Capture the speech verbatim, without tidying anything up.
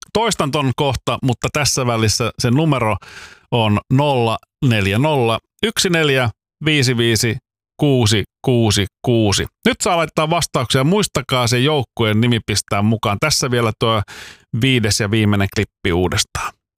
Toistan ton kohta, mutta tässä välissä se numero on nolla neljä nolla yksi neljä viisi viisi kuusi kuusi kuusi. Nyt saa laittaa vastauksia. Muistakaa se joukkueen nimi pistää mukaan. Tässä vielä tuo viides ja viimeinen klippi uudestaan.